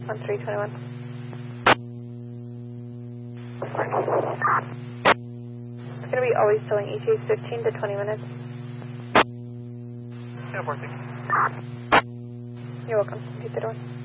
1321. It's going to be always towing ETA 15 to 20 minutes. Yeah, 14. You're welcome. Keep the door.